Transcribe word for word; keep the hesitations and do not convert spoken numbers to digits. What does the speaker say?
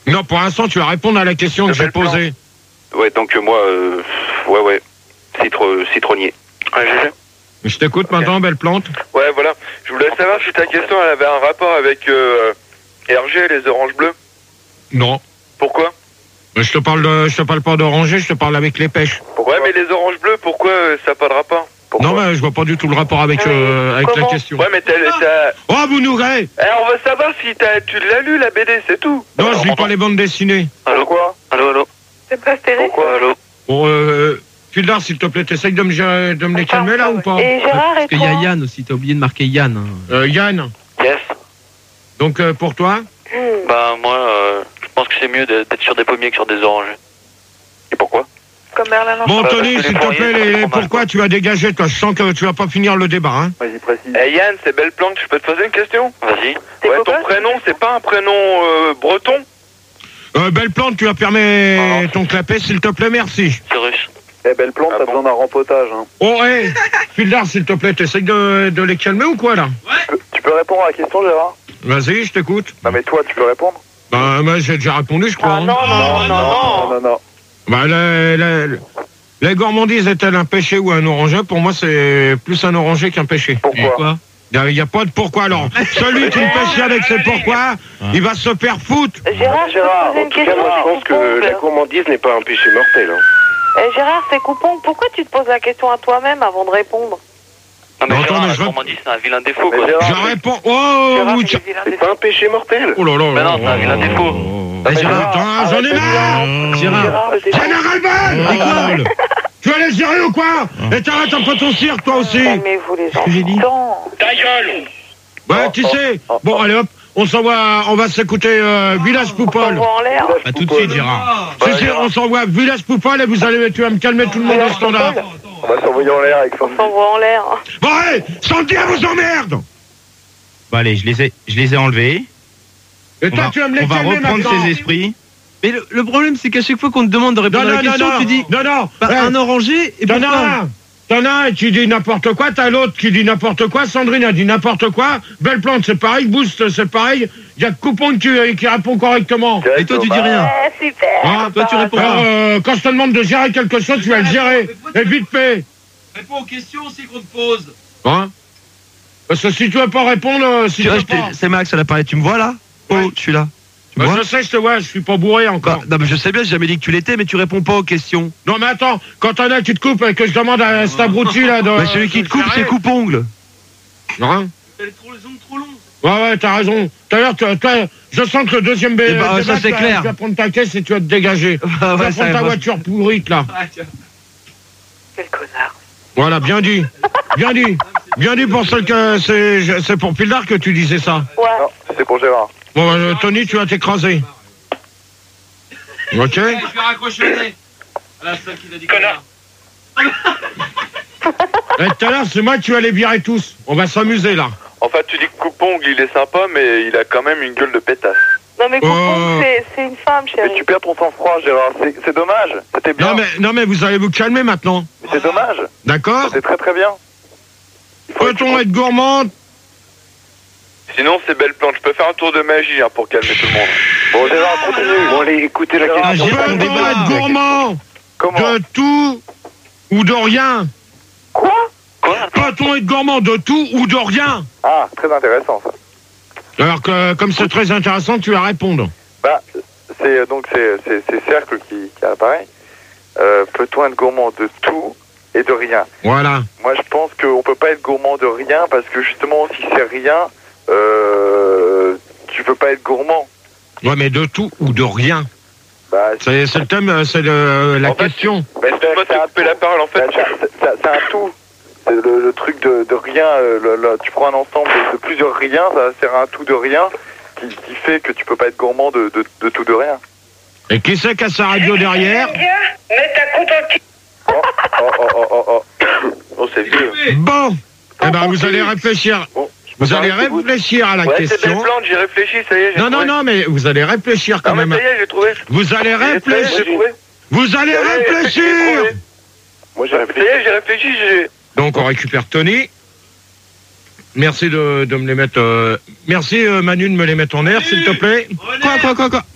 Non, pour l'instant, tu vas répondre à la question Le que j'ai bel plan. posée. Ouais, donc euh, moi, euh, ouais, ouais, Citro, citronnier. Ouais, G G. Je t'écoute maintenant, belle plante. Ouais, voilà. Je voulais savoir si ta question, elle avait un rapport avec euh, R G et les oranges bleues. Non. Pourquoi? Je te parle de, je te parle pas d'oranger, je te parle avec les pêches. Ouais, mais les oranges bleues, pourquoi euh, ça n'a pas de rapport? Pourquoi? Non, mais je vois pas du tout le rapport avec, euh, avec la Comment question. Ouais, mais t'as... t'as- Oh, vous nourrez. Eh, on veut savoir si t'as, tu l'as lu, la B D, c'est tout. Non, je lis pas les bandes dessinées. Allô, quoi? Allô, allô. C'est pas stérile. Pourquoi, allô? Bon, euh, Fildar, s'il te plaît, t'essayes de me, gé- de me les calmer là ou pas? Et Gérard et Parce qu'il y a toi Yann aussi, t'as oublié de marquer Yann. hein. euh, Yann, Yes. donc euh, pour toi? Hmm. Bah, moi, euh, je pense que c'est mieux d'être sur des pommiers que sur des oranges. Et pourquoi? Comme Merlin Bon, bah, Tony, parce que s'il les te fourriers, plaît, c'est les, trop les mal, pourquoi tu vas dégager, toi? Je sens que tu vas pas finir le débat, hein? Vas-y, précise. Eh, Yann, c'est belle plante, je peux te poser une question? Vas-y. C'est Ouais, quoi, ton quoi, prénom, c'est pas un prénom euh, breton? Euh, belle plante, tu vas fermer ton clapet, s'il te plaît, merci. C'est russe. Eh, belle plante, Ah t'as bon besoin d'un rempotage. Hein. Oh, hé, Fildar, s'il te plaît, t'essayes de, de les calmer ou quoi, là? Tu, peux, tu peux répondre à la question, Gérard? Vas-y, je t'écoute. Non, mais toi, tu peux répondre? Bah, moi, j'ai déjà répondu, je crois. Ah hein. non, non, non, non. Non, non, non. Bah, les, les, les gourmandises est-elle un péché ou un oranger? Pour moi, c'est plus un oranger qu'un péché. Pourquoi? Il n'y a pas de pourquoi. Alors, celui qui me pêche avec ses pourquoi, il va se faire foutre. Gérard, je peux te poser une question, c'est Coupon. gourmandise n'est pas un péché mortel. Hein. Eh, Gérard, c'est Coupon. Pourquoi tu te poses la question à toi-même avant de répondre? Non, mais Non, Gérard, attends, mais la je- gourmandise, c'est un vilain défaut, Mais quoi. Gérard, Je réponds. Oh, Gérard, vous- il est vilain des- C'est pas un péché mortel. Oh là là. Mais non, c'est un vilain défaut. Ah, Gérard, Putain, j'en ai marre. Gérard, Gérard, le défaut. Général Ball. Tu vas les gérer ou quoi? Et t'arrêtes un peu ton cirque, toi aussi. Calmez-vous, les que j'ai dit enfants. Ta gueule. Ouais, tu sais. Bon, allez hop, on s'envoie, on va s'écouter euh, Village On Poupole. t'envoie en l'air. pas tout de suite, Gérard. Si, si, on s'envoie Village Poupole et vous allez, tu vas me calmer tout le monde au standard. on va s'envoyer en l'air avec son... On t'envoie en l'air. Bon, allez, Sandy, elle vous emmerde. Bon, allez, je les ai, je les ai enlevés. Et On toi, va, tu vas me les on va calmer reprendre maintenant. ses esprits. Mais le, le problème, c'est qu'à chaque fois qu'on te demande de Non, répondre à non, la non, question, non, tu dis non, non. bah, Ouais. un oranger et T'en as pourquoi un, t'en as un et tu dis n'importe quoi, t'as l'autre qui dit n'importe quoi, Sandrine a dit n'importe quoi, Belle Plante c'est pareil, Boost c'est pareil, il y a Coupon qui, qui répond correctement. Et toi, tu dis rien. Eh, super. Hein, toi, tu réponds Alors, pas. euh, quand je te demande de gérer quelque chose, tu vas le gérer, et vite fait. Réponds aux questions aussi qu'on te pose. Hein? Parce que si tu veux pas répondre, euh, si Tu tu vois, veux je t'ai- pas... c'est Max à l'appareil, tu me vois là? Oh, Ouais. je suis là. Tu me Bah, vois? je sais, je te vois, je suis pas bourré encore. Bah, non, mais je sais bien, j'ai jamais dit que tu l'étais, mais tu réponds pas aux questions. Non mais attends, quand t'en as qui te coupe et que je demande à cet abruti là de... Bah, celui qui te coupe, de c'est gérer. coupe-ongle. Hein? Elle est trop, les ongles trop longs. Ouais, ouais, t'as raison. Tout à l'heure, tu- toi, je sens que le deuxième bé- Eh ben, débat, ça, c'est tu vas- clair. tu vas prendre ta caisse et tu vas te dégager. Bah, tu vas ouais, prendre ça ta va. voiture pourrite, là. Ah, tiens. Quel connard. Voilà, bien dit. Bien dit. Bien dit pour celle que... C'est je- c'est pour Pildar que tu disais ça. Ouais. Non, c'est pour Gérard. Bon, euh, Tony, tu vas t'écraser. Ok? Eh, je vais raccrocher le nez. À la seule qui t'a dit connard. Et tout à l'heure, c'est moi que tu vas les virer tous. On va s'amuser, là. En fait, tu dis que Coupon, il est sympa, mais il a quand même une gueule de pétasse. Non, mais Coupon, Oh. c'est- c'est une femme, Mais chérie. tu perds ton sang-froid, Gérard. C'est c'est dommage. C'était bien. Non mais, non, mais vous allez vous calmer maintenant. Mais c'est dommage. D'accord? C'est très très bien. Il faut Peut-on être gourmande? Sinon, c'est belle plante. Je peux faire un tour de magie hein, pour calmer tout le monde. Bon, Gérard, continue. Bon, allez, écoutez la Ah, question. Gérard, on Peut-on débat. être gourmand Comment? de tout ou de rien? Quoi? Quoi? Peut-on être gourmand de tout ou de rien? Ah, très intéressant, ça. Alors que, comme c'est très intéressant, tu vas répondre. Bah, c'est donc c'est c'est c'est Cercle qui, qui apparaît. Euh, Peut-on être gourmand de tout et de rien? Voilà. Moi, je pense qu'on peut pas être gourmand de rien parce que justement, si c'est rien, euh, tu peux pas être gourmand. Ouais, mais de tout ou de rien. Bah, C'est c'est le thème, euh, c'est le- la En fait, question. bah, Je peux pas te couper la parole, en fait. Bah, c'est- c'est c'est un tout. C'est le, le truc de, de rien. euh, le- le- tu prends un ensemble de, de plusieurs riens, ça va faire un tout de rien qui, qui fait que tu peux pas être gourmand de, de, de tout de rien. Et qui c'est qui a sa radio derrière? Mets ta compte en... Oh, oh, oh, oh, oh, oh. Oh, c'est vieux. Bon. Eh ben, vous allez réfléchir. Bon, je peux Vous allez parler, vous- réfléchir à la Ouais, c'est belle question. plante, j'ai réfléchi, ça y est, j'ai Non, non, trouvé. non, mais vous allez réfléchir quand Non, mais même. ça y est, j'ai trouvé. Vous allez Ça y est, réfléchir. j'ai trouvé. Vous allez Ça y est, j'ai réfléchir. trouvé. Moi, j'ai Ça y réfléchi. est, j'ai réfléchi, j'ai... Donc on récupère Tony. Merci de, de me les mettre. euh, Merci euh, Manu de me les mettre en air, s'il te plaît. René. Quoi, quoi, quoi, quoi?